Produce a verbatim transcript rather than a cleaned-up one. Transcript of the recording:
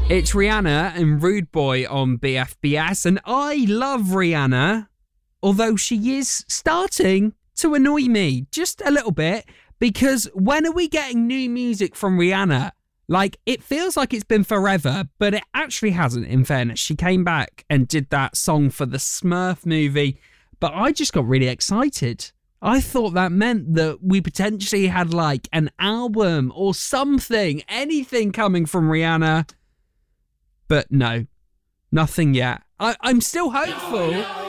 It's Rihanna and Rude Boy on B F B S, and I love Rihanna, although she is starting to annoy me just a little bit, because when are we getting new music from Rihanna? Like, it feels like it's been forever, but it actually hasn't, in fairness. She came back and did that song for the Smurf movie, but I just got really excited. I thought that meant that we potentially had like an album or something, anything coming from Rihanna. But no, nothing yet. I, I'm still hopeful.